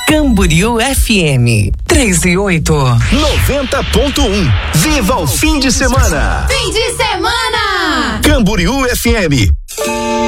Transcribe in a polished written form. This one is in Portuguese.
Camboriú FM 3 e 8. 90.1. Viva o fim de semana! Fim de semana! Camboriú FM